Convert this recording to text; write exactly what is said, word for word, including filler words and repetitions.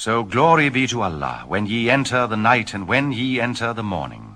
So glory be to Allah, when ye enter the night and when ye enter the morning.